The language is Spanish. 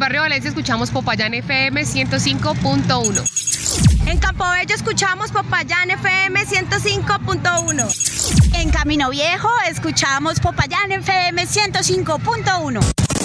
Barrio Valencia escuchamos Popayán FM 105.1. En Campobello escuchamos Popayán FM 105.1. En Camino Viejo escuchamos Popayán FM 105.1.